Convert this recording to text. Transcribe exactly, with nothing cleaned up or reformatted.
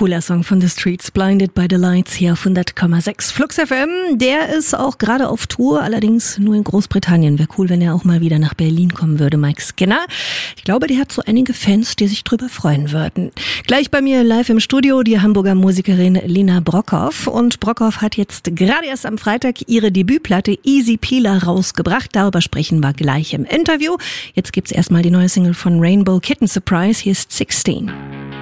cooler Song von The Streets, Blinded by the Lights, hier auf hundert Komma sechs Flux F M. Der ist auch gerade auf Tour, allerdings nur in Großbritannien. Wäre cool, wenn er auch mal wieder nach Berlin kommen würde, Mike Skinner. Ich glaube, der hat so einige Fans, die sich drüber freuen würden. Gleich bei mir live im Studio die Hamburger Musikerin Lena Brockhoff. Und Brockhoff hat jetzt gerade erst am Freitag ihre Debütplatte Easy Peeler rausgebracht. Darüber sprechen wir gleich im Interview. Jetzt gibt's erstmal die neue Single von Rainbow Kitten Surprise. Hier ist sechzehn.